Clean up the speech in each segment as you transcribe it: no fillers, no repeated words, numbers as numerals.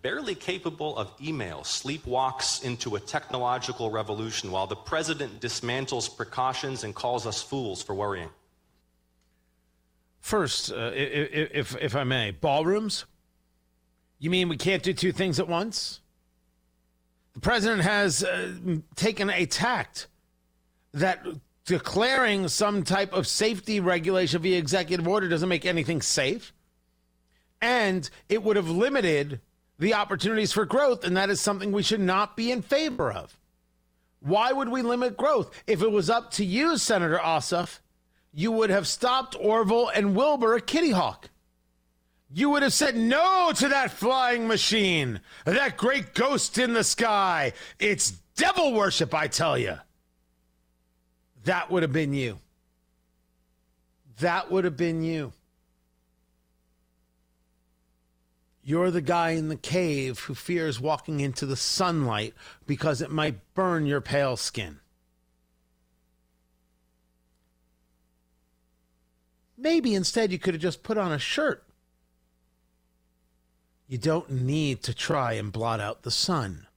barely capable of email, sleepwalks into a technological revolution while the president dismantles precautions and calls us fools for worrying? First, if I may, ballrooms? You mean we can't do two things at once? The president has taken a tact that declaring some type of safety regulation via executive order doesn't make anything safe. And it would have limited the opportunities for growth, and that is something we should not be in favor of. Why would we limit growth? If it was up to you, Senator Ossoff, you would have stopped Orville and Wilbur at Kitty Hawk. You would have said no to that flying machine, that great ghost in the sky. It's devil worship, I tell you. That would have been you. That would have been you. You're the guy in the cave who fears walking into the sunlight because it might burn your pale skin. Maybe instead you could have just put on a shirt. You don't need to try and blot out the sun.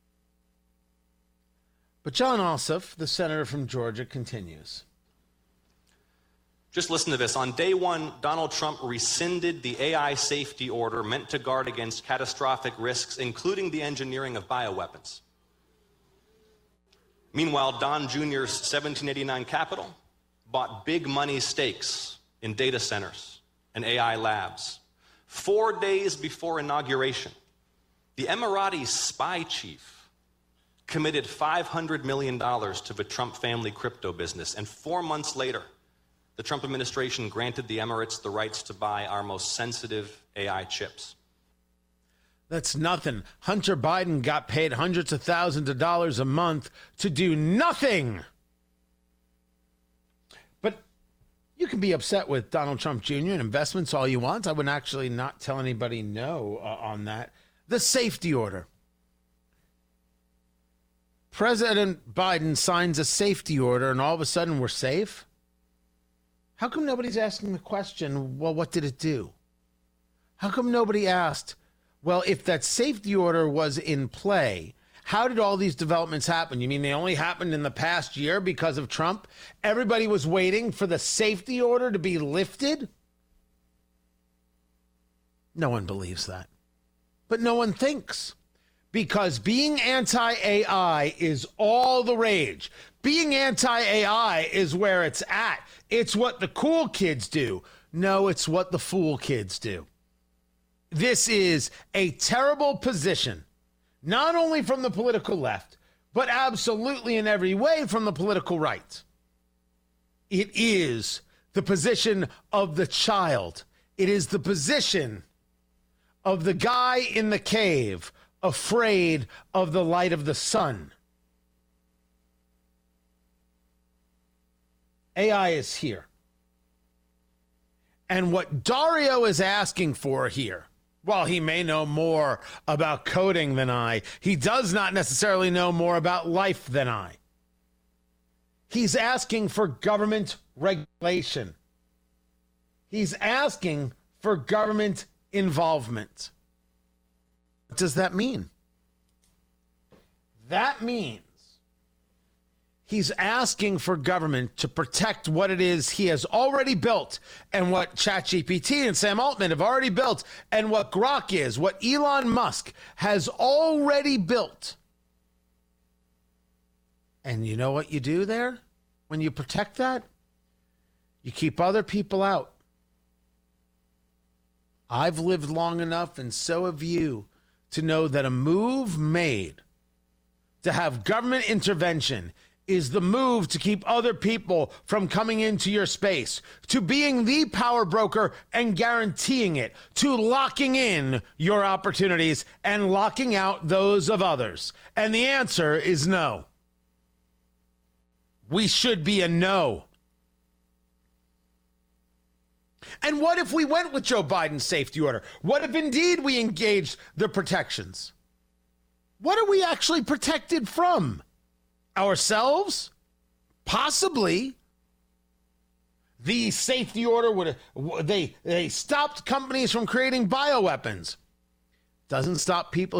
But Jon Ossoff, the senator from Georgia, continues. Just listen to this. On day one, Donald Trump rescinded the AI safety order meant to guard against catastrophic risks, including the engineering of bioweapons. Meanwhile, Don Jr.'s 1789 capital bought big money stakes in data centers and AI labs. 4 days before inauguration, the Emirati spy chief committed $500 million to the Trump family crypto business, and 4 months later, the Trump administration granted the Emirates the rights to buy our most sensitive AI chips. That's nothing. Hunter Biden got paid hundreds of thousands of dollars a month to do nothing. But you can be upset with Donald Trump Jr. and investments all you want. I would actually not tell anybody no on that. The safety order. President Biden signs a safety order and all of a sudden we're safe? How come nobody's asking the question, well, what did it do? How come nobody asked, well, if that safety order was in play, how did all these developments happen? You mean they only happened in the past year because of Trump? Everybody was waiting for the safety order to be lifted? No one believes that. But no one thinks. Because being anti-AI is all the rage. Being anti-AI is where it's at. It's what the cool kids do. No, it's what the fool kids do. This is a terrible position, not only from the political left, but absolutely in every way from the political right. It is the position of the child. It is the position of the guy in the cave, afraid of the light of the sun. AI is here. And what Dario is asking for here, while he may know more about coding than I, he does not necessarily know more about life than I. He's asking for government regulation. He's asking for government involvement. What does that mean? That means he's asking for government to protect what it is he has already built and what ChatGPT and Sam Altman have already built and what Grok is, what Elon Musk has already built. And you know what you do there when you protect that? You keep other people out. I've lived long enough, and so have you, to know that a move made to have government intervention is the move to keep other people from coming into your space, to being the power broker and guaranteeing it, to locking in your opportunities and locking out those of others. And the answer is no. We should be a no. And what if we went with Joe Biden's safety order? What if indeed we engaged the protections? What are we actually protected from? Ourselves? Possibly. The safety order would they stopped companies from creating bioweapons. Doesn't stop people